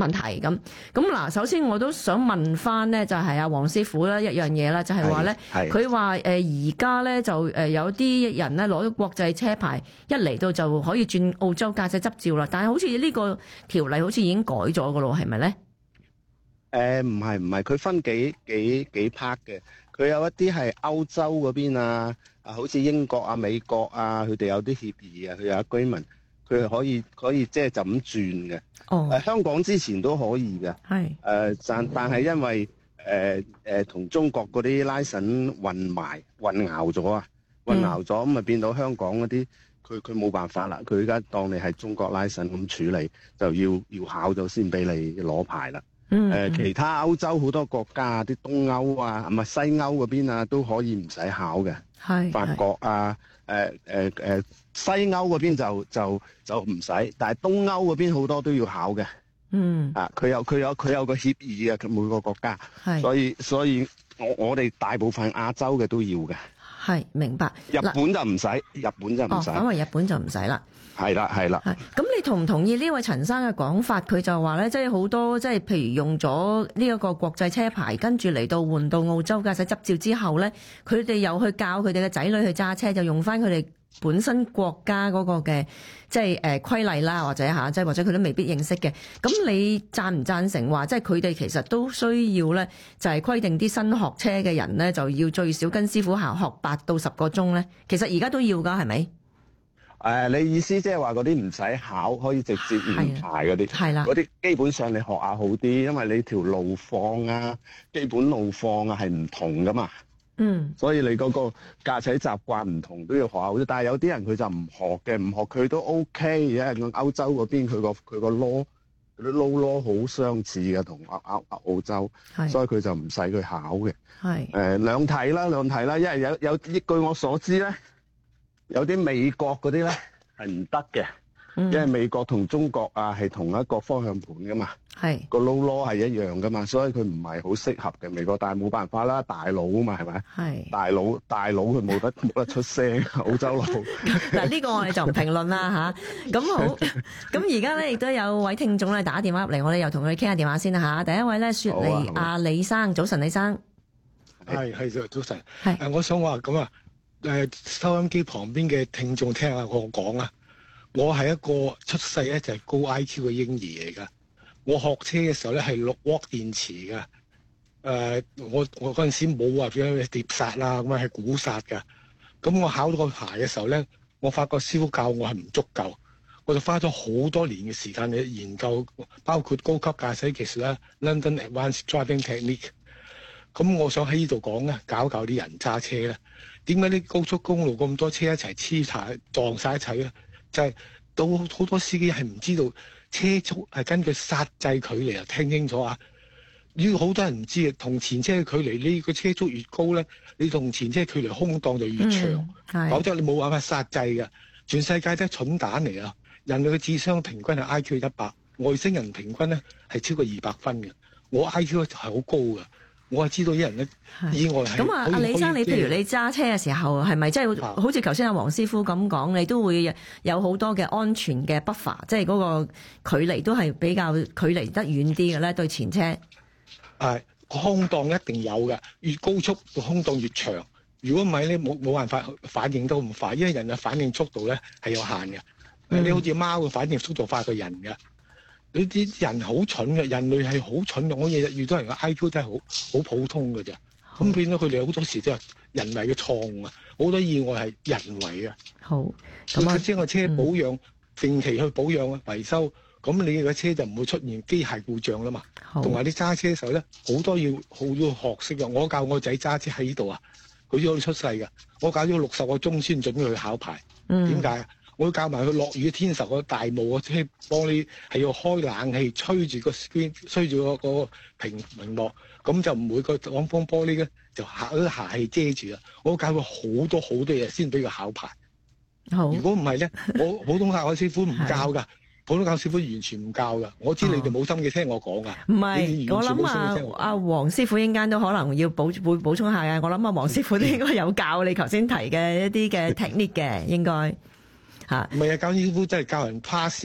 問題咁嗱。首先我都想問翻咧，就係阿黃師傅咧一樣嘢啦，就係話咧，佢話而家咧就有啲人咧攞咗國際車牌，一嚟到就可以轉澳洲駕駛執照啦。但係好似呢個條例好似已經改咗噶咯，係咪咧？ 唔係，佢分幾 part 嘅。佢有一啲係歐洲嗰邊啊，好似英國啊、美國啊，佢哋有啲協議啊，佢有居民，佢可以即係就咁轉嘅。香港之前都可以嘅。但係因為同中國嗰啲 license 混淆咗咁咪變到香港嗰啲佢冇辦法啦。佢而家當你係中國 license 咁處理，就要考咗先俾你攞牌啦。其他歐洲好多國家，啲東歐啊，唔係西歐嗰邊啊，都可以唔使考嘅。法國啊，西歐嗰邊就唔使，但係東歐嗰邊好多都要考嘅。佢有個協議嘅，佢每個國家。所以我哋大部分亞洲嘅都要嘅。 係，明白。 日本就唔使。 反為日本就唔使啦。 係啦。 咁你同唔同意呢位陳生嘅講法？佢就話咧，即係好多即係譬如用咗呢一個國際車牌，跟住嚟到換到澳洲駕駛執照之後咧，佢哋又去教佢哋嘅仔女去揸車，就用翻佢哋本身國家嗰個嘅即係規例啦，或者佢都未必認識嘅。咁你贊唔贊成話，即係佢哋其實都需要咧，就係規定啲新學車嘅人咧，就要最少跟師傅學8到10個鐘咧？其實而家都要㗎，係咪？ 你意思即係話嗰啲唔使考，可以直接換牌嗰啲，嗰啲基本上你學下好啲，因為你條路況啊、基本路況啊係唔同噶嘛。所以你嗰個駕駛習慣唔同都要學下好啲。但係有啲人佢就唔學嘅，唔學佢都 OK，因為歐洲嗰邊佢個 law 嗰啲 law 好相似嘅，同澳洲，所以佢就唔使佢考嘅。兩睇啦，因為有據我所知咧。有啲美國嗰啲咧係唔得嘅，因為美國同中國啊係同一個方向盤噶嘛，個 law 係一樣噶嘛，所以佢唔係好適合嘅美國，但係冇辦法啦，大佬啊嘛係咪？大佬佢冇得出聲，澳洲佬。 嗱呢個我哋就唔評論啦吓。咁好，咁而家咧亦都有位聽眾咧打電話入嚟，我哋又同佢傾下電話先啦吓。第一位咧雪梨李生，早晨李生。 係早晨。我想話咁啊。收音機旁邊嘅聽眾聽下我講啊！我係一個出世咧就係高 IQ 嘅嬰兒嚟噶。我學車嘅時候咧係6瓦電池噶。我嗰陣時冇話俾碟剎啦，咁啊係鼓剎噶。咁我考到個牌嘅時候咧，我發覺師傅教我係唔足夠，我就花咗好多年嘅時間去研究，包括高級駕駛技術啦 ，London Advanced Driving Technique。咁我想喺呢度講咧，教啲人揸車咧。點解啲高速公路咁多車一齊黐晒撞晒一齊咧？就係到好多司機係唔知道車速係根據剎制距離啊！聽清楚啊！呢個好多人唔知嘅，同前車嘅距離，呢個車速越高咧，你同前車距離空檔就越長，否則你冇辦法剎制嘅。全世界都係蠢蛋嚟啊！人類嘅智商平均係 IQ 100，外星人平均咧係超過200分嘅。我 IQ 係好高嘅。我係知道啲人咧意外係咁啊！阿李生，你譬如你揸車嘅時候，係咪即係好似頭先阿黃師傅咁講，你都會有好多嘅安全嘅buffer，即係嗰個距離都係比較距離得遠啲嘅咧？對前車空檔一定有嘅，越高速個空檔越長。如果唔係咧，冇辦法反應得咁快，因為人嘅反應速度咧係有限嘅。你好似貓嘅反應速度快過人嘅。你啲人好蠢嘅，人類係好蠢嘅。我日日遇到人嘅 IQ 都係好普通嘅啫。咁變咗佢哋好多時都係人為嘅錯誤啊，好多意外係人為嘅。 好，咁啊， 將個車保養，定期去保養維修，咁你嘅車就唔會出現機械故障啦嘛。同埋你揸車嘅時候咧，好多要學識嘅。我教我仔揸車喺呢度啊，佢都出世嘅。我搞咗60個鐘先準備去考牌。點解啊？我教埋佢落雨嘅天時，個大霧嘅車玻璃係要開冷氣，吹住個 screen， 吹住個屏幕，咁就唔會個擋風玻璃咧就下氣遮住啦。我教佢好多嘢先俾佢考牌。如果唔係咧，我普通教師傅唔教噶，普通教師傅完全唔教噶。我知你哋冇心機聽我講噶。 唔係，我諗阿黃師傅應間都可能要會補充下嘅。我諗阿黃師傅都應該有教你頭先提嘅一啲嘅 technique 嘅，應該。 唔係啊，教師傅真係教人 pass，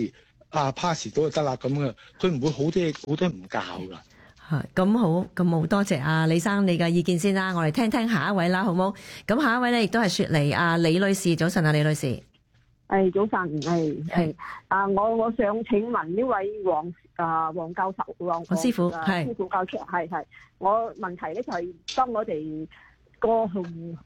pass 到就得啦咁嘅，佢唔會好多唔教㗎。 咁好多謝李生你嘅意見先啦，我哋聽下一位啦，好冇？咁下一位咧亦都係雪梨李女士，早晨李女士。 早晨，我想請問呢位黃教授黃師傅師傅教出係我問題咧就係當我哋過紅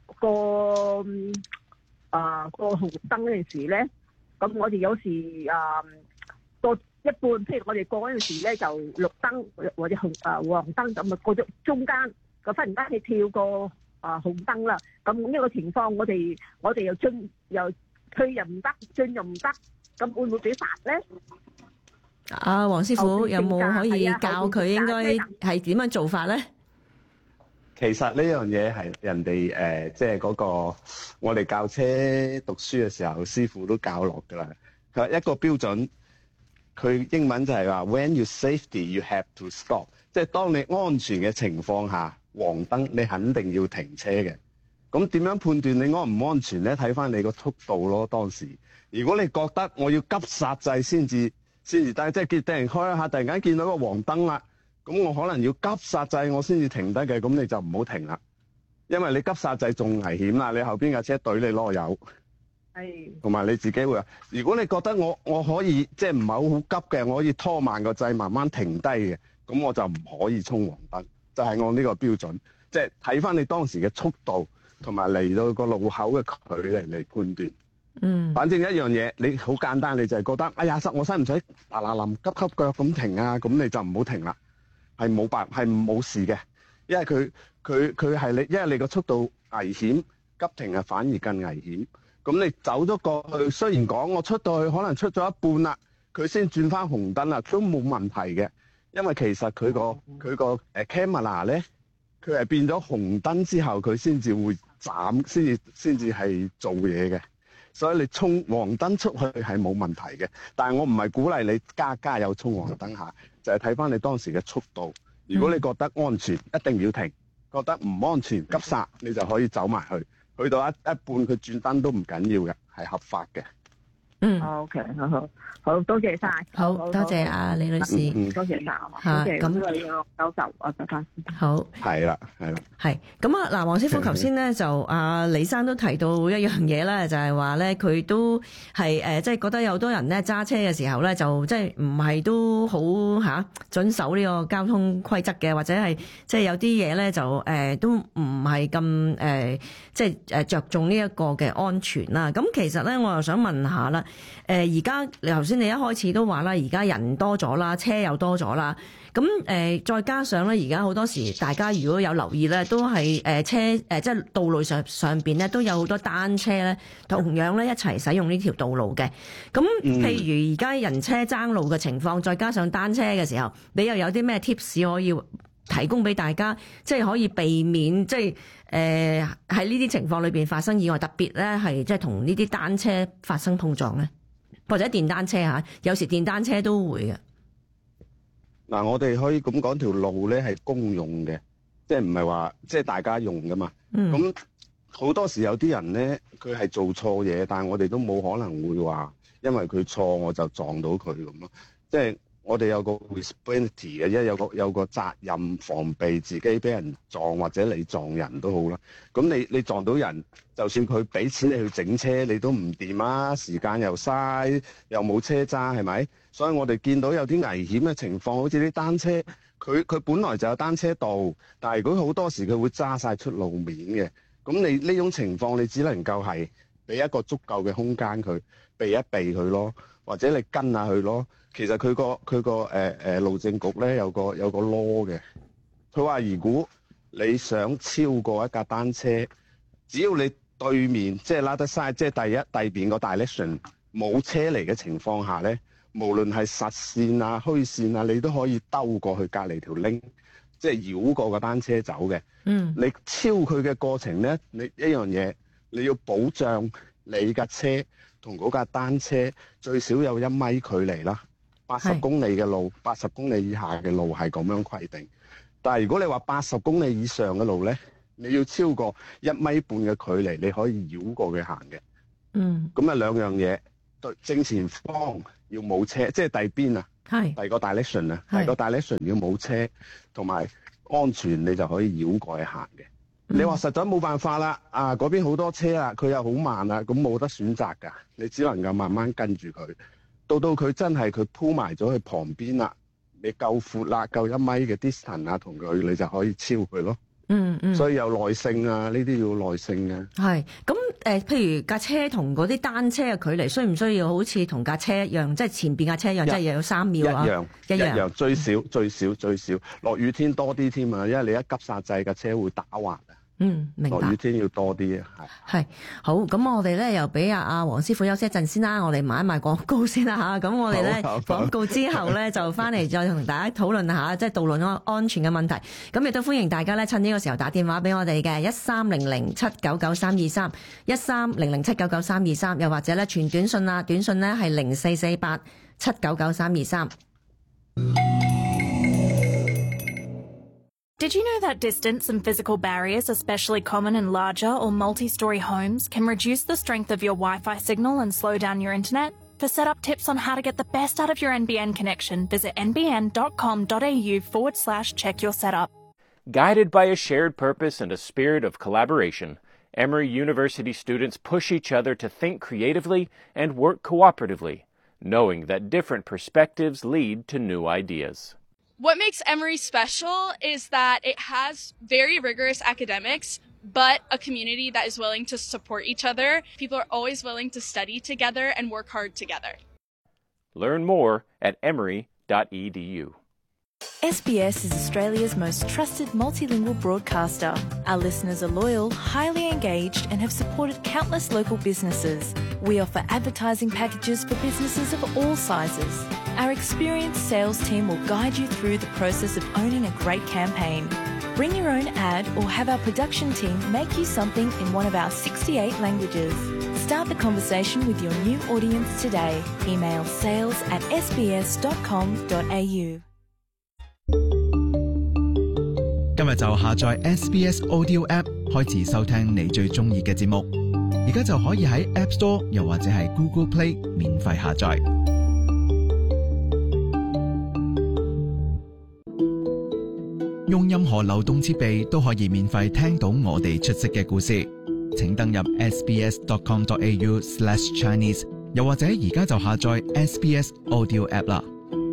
燈嗰陣時咧，咁我哋有時過一半，譬如我哋過嗰陣時咧就綠燈或者黃燈，咁啊過咗中間，咁忽然間係跳過紅燈啦。咁呢個情況我哋又退又唔得，進又唔得，咁會唔會俾罰咧？ 黃師傅有冇可以教佢應該係點樣做法咧？ 其實呢樣嘢係人哋即係嗰個我哋教車讀書嘅時候，師傅都教落㗎啦。佢話一個標準，佢英文就係話 When you safety, you have to stop。即係當你安全嘅情況下，黃燈你肯定要停車嘅。咁點樣判斷你安唔安全咧？睇翻你個速度咯。當時如果你覺得我要急剎掣先至，但係即係突然開一下，突然間見到個黃燈啦，咁我可能要急剎掣我先至停得嘅，咁你就唔好停啦，因為你急剎掣仲危險啦，你後邊架車懟你攞油，同埋你自己會話，如果你覺得我可以即係唔係好急嘅，我可以拖慢個掣慢慢停低嘅，咁我就唔可以衝黃燈，就係按呢個標準，即係睇翻你當時嘅速度。同埋嚟到個路口嘅距離嚟判斷，反正一樣嘢，你好簡單，你就係覺得，哎呀，我使唔使嗱急腳咁停啊？咁你就唔好停啦，係冇事嘅，因為佢係你，因為你個速度危險，急停係反而更危險。咁你走咗過去，雖然講我出到去可能出咗一半啦，佢先轉翻紅燈啦，都冇問題嘅，因為其實佢個camera 咧，佢係變咗紅燈之後，佢先至會斬，先至係做嘢嘅。所以你衝黃燈出去係冇問題嘅。但係我唔係鼓勵你加油衝黃燈下，就係睇翻你當時嘅速度。如果你覺得安全，一定要停；覺得唔安全，急剎，你就可以走埋去。去到一半佢轉燈都唔緊要嘅，係合法嘅。 OK， 好，多謝晒， 好多謝李女士， 多謝晒，咁教授我得翻。好， 係啦， 係咁嗱，黃師傅頭先咧就李生都提到一樣嘢咧，就係話咧佢都係即係覺得有好多人咧揸車嘅時候咧就即係唔係都好遵守呢個交通規則嘅，或者係即係有啲嘢咧就都唔係咁即係着重呢一個嘅安全啦。咁其實咧我又想問下啦。而家頭先你一開始都話啦，而家人多咗啦，車又多咗啦，咁再加上咧，而家好多時大家如果有留意咧，都係車即係道路上邊咧都有好多單車咧，同樣咧一齊使用呢條道路嘅。咁譬如而家人車爭路嘅情況，再加上單車嘅時候，你又有啲咩 tips 可以提供俾大家，即係可以避免即係喺呢啲情況裏邊發生意外，特別咧係即係同呢啲單車發生碰撞咧，或者電單車有時電單車都會嘅。 嗱，我哋可以咁講，條路咧係公用嘅，即係唔係話即係大家用噶嘛。咁好多時有啲人咧，佢係做錯嘢，但係我哋都冇可能會話，因為佢錯我就撞到佢咁咯，即係。我哋有個 responsibility 嘅，因為有個責任防備自己俾人撞或者你撞人都好啦。咁你撞到人，就算佢俾錢你去整車，你都唔掂啊！時間又嘥，又冇車揸，係咪？所以我哋見到有啲危險嘅情況，好似啲單車，佢本來就有單車道，但係如果好多時佢會揸晒出路面嘅。咁你呢種情況，你只能夠係俾一個足夠嘅空間佢避一避佢咯，或者你跟下佢咯。其實佢個路政局咧有個 law 嘅，佢話如果你想超過一架單車，只要你對面即係拉得晒，即係第二邊個 direction 冇車嚟嘅情況下咧，無論係實線啊、虛線啊，你都可以兜過去隔離條 link， 即係繞過個單車走嘅。你超佢嘅過程咧，你一樣嘢你要保障你架車同嗰架單車最少有1米距離啦。80公里嘅路，80公里以下嘅路係咁樣規定。但係如果你話80公里以上嘅路咧，你要超過1米半嘅距離，你可以繞過佢行嘅。咁啊兩樣嘢， 對正前方要冇車，即係第邊啊， 係第二個 direction 啊， 係第二個 direction 要冇車，同埋安全你就可以繞過去行嘅。你話實在冇辦法啦，嗰邊好多車啦，佢又好慢啦，咁冇得選擇㗎，你只能夠慢慢跟住佢，到佢真係佢鋪埋咗去旁邊啦，你夠闊啦，夠1米嘅 distance 啊，同佢你就可以超佢咯。所以有耐性啊，呢啲要耐性啊。 係咁譬如架車同嗰啲單車嘅距離，需唔需要好似同架車一樣，即係前邊架車一樣，即係又有3秒啊？一樣，最少。落雨天多啲添啊，因為你一急煞掣架車會打滑啊。明白。 落雨天要多啲啊， 係好，咁我哋咧又俾阿黃師傅休息一陣先啦，我哋賣一賣廣告先啦嚇。咁我哋咧廣告之後咧就翻嚟再同大家討論下即係道路安全嘅問題。咁亦都歡迎大家咧趁呢個時候打電話俾我哋嘅1300799323 1300799323，又或者咧傳短信啦，短信咧係0448799323。 Did you know that distance and physical barriers, especially common in larger or multi-story homes, can reduce the strength of your Wi-Fi signal and slow down your internet? For setup tips on how to get the best out of your NBN connection, visit nbn.com.au/check your setup. Guided by a shared purpose and a spirit of collaboration, Emory University students push each other to think creatively and work cooperatively, knowing that different perspectives lead to new ideas. What makes Emory special is that it has very rigorous academics, but a community that is willing to support each other. People are always willing to study together and work hard together. Learn more at emory.edu. SBS is Australia's most trusted multilingual broadcaster. Our listeners are loyal, highly engaged, and have supported countless local businesses. We offer advertising packages for businesses of all sizes. Our experienced sales team will guide you through the process of owning a great campaign. Bring your own ad or have our production team make you something in one of our 68 languages. Start the conversation with your new audience today. Email sales@sbs.com.au. 今日就下載 SBS Audio App 開始收聽你最中意嘅節目，而家就可以喺 App Store 又或者係 Google Play 免費下載。用任何流動設備都可以免費聽到我哋出色嘅故事，請登入 sbs.com.au/Chinese， 又或者而家就下載 SBS Audio App 啦。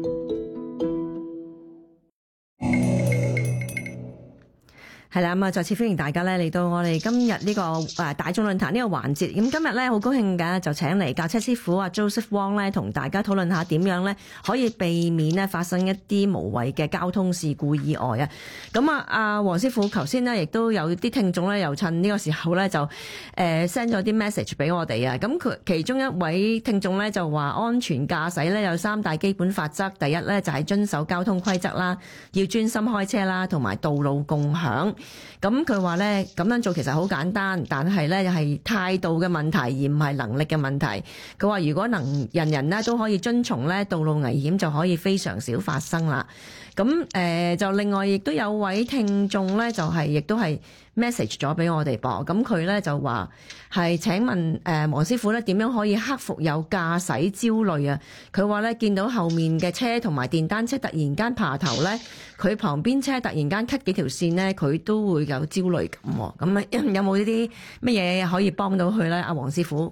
係啦，咁啊，再次歡迎大家咧嚟到我哋今日呢個大眾論壇呢個環節。咁今日咧好高興㗎，就請嚟駕車師傅阿 Joseph Wong 咧，同大家討論下點樣咧可以避免咧發生一啲無謂嘅交通事故意外啊。咁啊，阿黃師傅頭先咧亦都有啲聽眾咧，又趁呢個時候咧就send 咗啲 message 俾我哋啊。咁佢其中一位聽眾咧就話安全駕駛咧有3大基本法則，第一咧就係遵守交通規則啦，要專心開車啦，同埋道路共享。咁佢話咧咁樣做其實好簡單，但係咧係態度嘅問題，而唔係能力嘅問題。佢話如果人人咧都可以遵從咧，道路危險就可以非常少發生啦。咁就另外亦都有位聽眾咧，就係亦都係 message 咗俾我哋噃。咁佢咧就話係請問黃師傅咧點樣可以克服有駕駛焦慮啊？佢話咧見到後面嘅車同埋電單車突然間爬頭咧，佢旁邊車突然間 cut 幾條線咧，佢都會有焦慮感。咁有冇呢啲乜嘢可以幫到佢咧？阿黃師傅？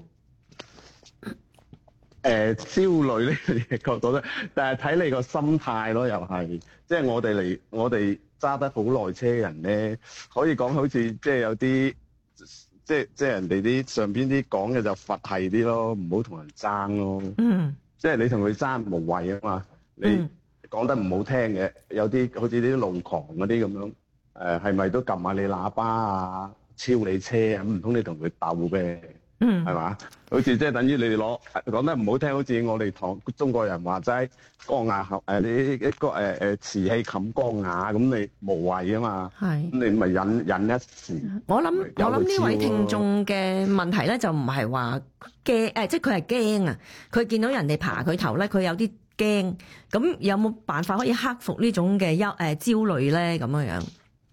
焦慮呢樣嘢覺得咧，但係睇你個心態咯，又係即係我哋揸得好耐車嘅人咧，可以講好似即係有啲即係人哋啲上邊啲講嘅就佛系啲咯，唔好同人爭咯。即係你同佢爭無謂啊嘛，你講得唔好聽嘅，有啲好似啲路狂嗰啲咁樣，係咪都撳下你喇叭啊，超你車啊，咁唔通你同佢鬥咩？係嘛？好似即係等於你哋講得唔好聽，好似我哋中國人話齋缸瓦你一個瓷器冚缸瓦，咁你無謂啊嘛。係。咁你咪忍一時。我諗呢位聽眾嘅問題咧，就唔係話驚即係佢係驚啊！佢見到人哋爬佢頭咧，佢有啲驚。咁有冇辦法可以克服呢種嘅焦慮咧？咁樣樣。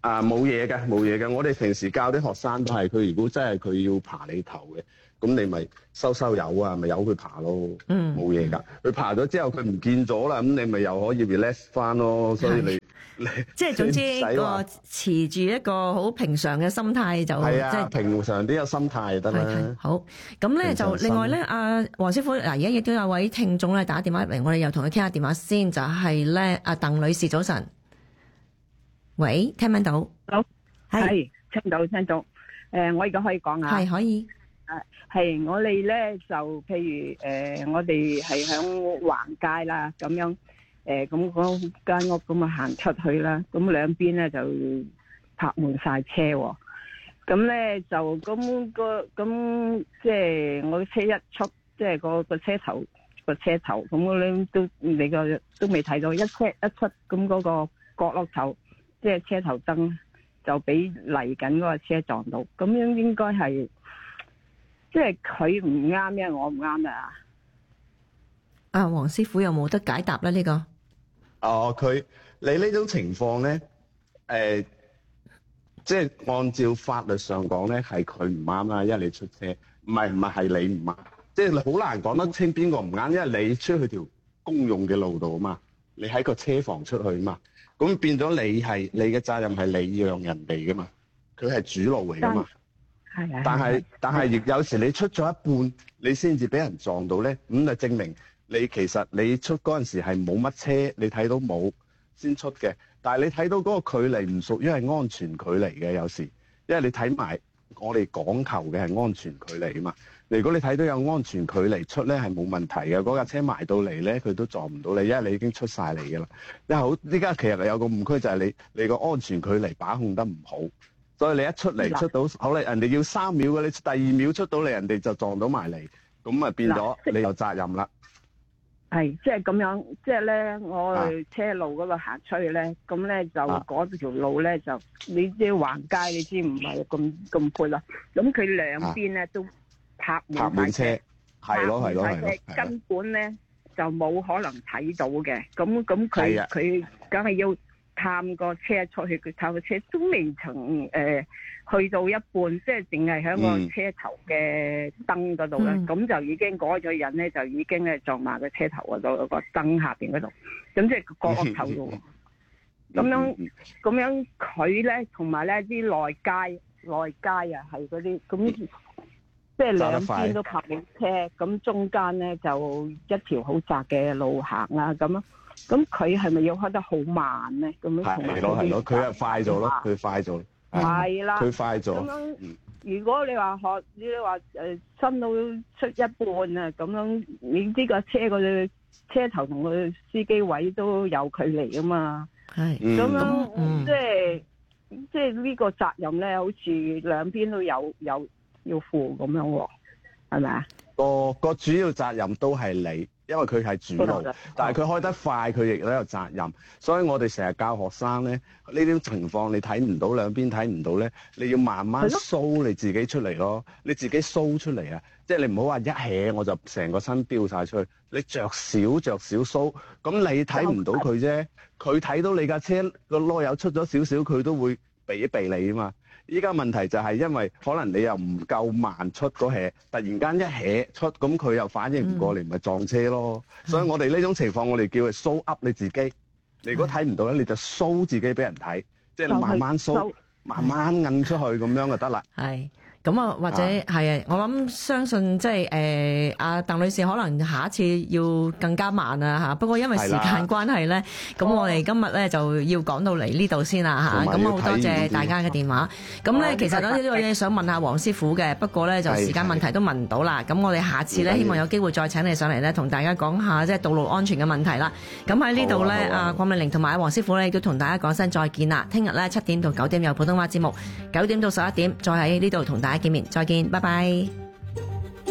冇嘢嘅，冇嘢嘅。我哋平時教啲學生都係，佢如果真係佢要爬你頭嘅，咁你咪收油啊，咪由佢爬咯。冇嘢㗎。佢爬咗之後佢唔見咗啦，咁你咪又可以 relax 翻咯。所以你即係總之個持住一個好平常嘅心態就係啊， 即係平常啲嘅心態就得啦。 好，咁咧就另外咧，阿黃師傅嗱，而家亦都有位聽眾咧打電話嚟，我哋又同佢傾下電話先，就係咧阿鄧女士，早晨。喂，聽唔聽到？ 好，係聽到。我而家可以講啊？ 係可以。 係我哋咧就譬如我哋係響橫街啦，咁樣咁嗰間屋咁啊行出去啦，咁兩邊咧就泊滿晒車喎，咁咧就咁即係我車一出，即係個車頭咁我咧都你個都未睇到，一車一出咁嗰個角落頭。即係車頭燈就俾嚟緊嗰個車撞到，咁樣應該係即係佢唔啱，因為我唔啱啊！ 啊，黃師傅有冇得解答咧？呢個你呢種情況咧，即係按照法律上講咧，係佢唔啱啦，因為你出車，唔係係你唔啱，即係好難講得清邊個唔啱，因為你出去條公用嘅路度啊嘛，你喺個車房出去啊嘛。咁變咗你嘅責任係你讓人哋噶嘛，佢係主路嚟噶嘛。係啊。但係亦有時你出咗一半，你先至俾人撞到咧，咁就證明你其實你出嗰陣時係冇乜車，你睇到冇先出嘅。但係你睇到嗰個距離唔屬於係安全距離嘅，有時，因為你睇埋我哋講求嘅係安全距離啊嘛。如果你睇到有安全距離出咧，係冇問題嘅。嗰架車埋到嚟咧，佢都撞唔到你，因為你已經出晒嚟㗎啦。因為好依家其實有個誤區就係你個安全距離把控得唔好，所以你一出嚟出到好咧，人哋要3秒嘅，你第2秒出到嚟，人哋就撞到埋嚟，咁啊變咗你有責任啦。 係即係咁樣，即係咧，我去車路嗰度行出去咧，咁咧就嗰條路咧就你知橫街，你知唔係咁闊啦。咁佢兩邊咧都泊滿車，係咯，根本咧就冇可能睇到嘅。咁佢梗係要探個車出去，佢探個車都未曾去到一半，即係淨係喺個車頭嘅燈嗰度咧，咁就已經嗰個人咧就已經咧撞埋個車頭嗰度個燈下邊嗰度，咁即係個角落頭度。咁樣佢咧同埋咧啲內街啊係嗰啲咁。即係兩邊都泊滿車，咁中間咧就一條好窄嘅路行啊咁啊，咁佢係咪要開得好慢咧？咁樣係咯， 佢係快咗咯，佢快咗。 係啦， 佢快咗。 咁樣，如果你話伸到出一半啊，咁樣你呢個車個車頭同個司機位都有距離啊嘛。係。咁樣即係呢個責任咧，好似兩邊都有要負咁樣喎，係咪啊？ 個主要責任都係你，因為佢係主路，但係佢開得快，佢亦都有責任。所以我哋成日教學生咧，呢啲情況你睇唔到兩邊睇唔到咧，你要慢慢掃你自己出嚟咯。你自己掃出嚟啊！即係你唔好話一起我就成個身飆晒出去，你着少掃，咁你睇唔到佢啫。佢睇到你架車個囉柚出咗少少，佢都會避一避你啊嘛。依家問題就係因為可能你又唔夠慢出嗰起，突然間一起出，咁佢又反應唔過嚟，咪撞車咯。所以我哋呢種情況，我哋叫佢 show up 你自己。你如果睇唔到咧，你就 show 自己俾人睇，即係你慢慢 show，慢慢摁出去咁樣就得啦。係。 咁啊，或者係啊，我諗相信即係阿鄧女士可能下一次要更加慢啊嚇。不過因為時間關係咧，咁我哋今日咧就要講到嚟呢度先啦嚇。咁好多謝大家嘅電話。咁咧其實有呢個嘢想問下黃師傅嘅，不過咧就時間問題都問唔到啦。咁我哋下次咧希望有機會再請你上嚟咧，同大家講下即係道路安全嘅問題啦。咁喺呢度咧，阿鄺美玲同埋黃師傅咧都同大家講聲再見啦。聽日咧7點到9點有普通話節目，9點到11點再喺呢度同大家見面，再見，拜拜。